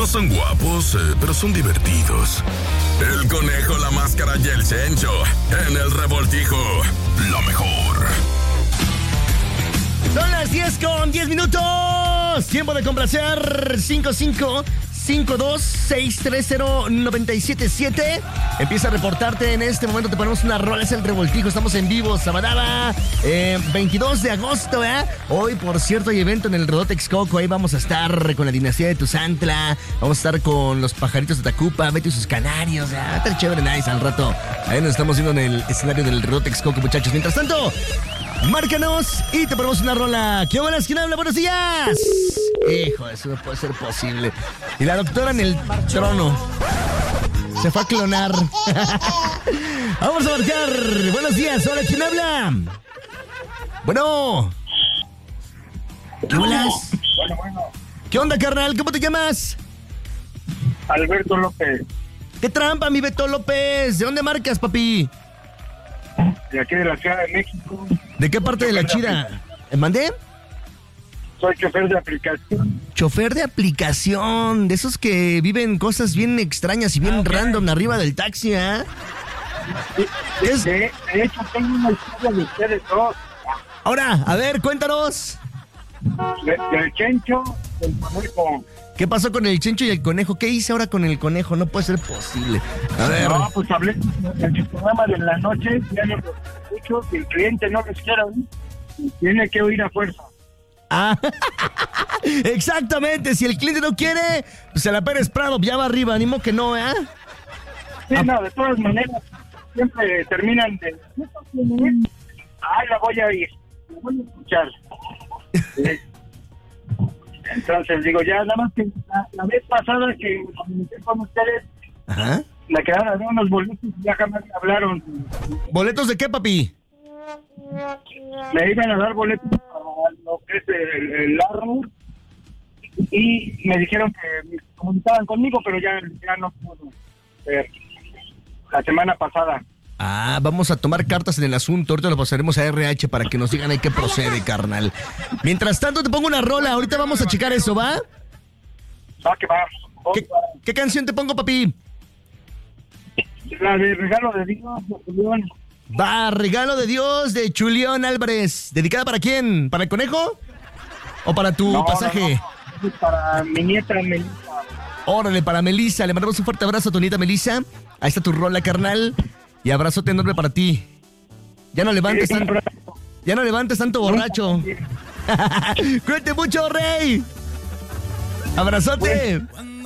No son guapos, pero son divertidos. El Conejo, la Máscara y el Chencho. En el Revoltijo. Lo mejor. Son las 10:10. Tiempo de complacer. 5552-630-977. Empieza a reportarte en este momento. Te ponemos una rola, es el Revoltijo. Estamos en vivo, Sabadaba, 22 de agosto, ¿eh? Hoy, por cierto, hay evento en el Rodó Texcoco. Ahí vamos a estar con la dinastía de Tuzantla. Vamos a estar con los pajaritos de Tacupa, Betty y sus canarios. Va a estar chévere, nice al rato. Ahí nos estamos viendo en el escenario del Rodó Texcoco, muchachos. Mientras tanto, márcanos y te ponemos una rola. ¿Qué horas? ¿Quién habla? ¡Buenos días! Hijo, eso no puede ser posible. Y la doctora en el trono se fue a clonar. Vamos a marcar. Buenos días. Hola, ¿quién habla? Bueno. ¿Qué hablas? Bueno. ¿Qué onda, carnal? ¿Cómo te llamas? Alberto López. ¿Qué trampa, mi Beto López? ¿De dónde marcas, papi? De aquí de la Ciudad de México. ¿De qué parte de la chida? ¿Mandé? Soy chofer de aplicación. Chofer de aplicación, de esos que viven cosas bien extrañas y bien random arriba del taxi, ¿eh? De hecho, tengo una historia de ustedes dos. Ahora, a ver, cuéntanos. Del Chencho, del Conejo. ¿Qué pasó con el Chencho y el Conejo? ¿Qué hice ahora con el Conejo? No puede ser posible. A ver. No, pues hablé en el programa de la noche, ya no lo escucho, si el cliente no les quiere oír, tiene que oír a fuerza. Ah, exactamente, si el cliente no quiere, pues se la Pérez Prado, ya va arriba, animo que no, ¿eh? Sí, no, de todas maneras, siempre terminan de... Ay, la voy a oír, la voy a escuchar. Entonces, digo, ya nada más que la vez pasada que me comuniqué con ustedes, Ajá. me quedaron de unos boletos y ya jamás me hablaron. ¿Boletos de qué, papi? Me iban a dar boletos para lo que es el Arno y me dijeron que me comunicaban conmigo, pero ya no pudo ser. La semana pasada. Ah, vamos a tomar cartas en el asunto. Ahorita lo pasaremos a RH para que nos digan ahí qué procede, carnal. Mientras tanto, te pongo una rola. Ahorita vamos a checar eso, ¿va? Va que va. ¿Qué canción te pongo, papi? La de Regalo de Dios, de Julián. Va, Regalo de Dios de Julián Álvarez. ¿Dedicada para quién? ¿Para el Conejo? ¿O para tu pasaje? No. Para mi nieta Melissa. Órale, para Melissa. Le mandamos un fuerte abrazo a tu nieta Melissa. Ahí está tu rola, carnal. Y abrazote enorme para ti. Ya no levantes tanto borracho. Cuídate mucho, rey. Abrazote.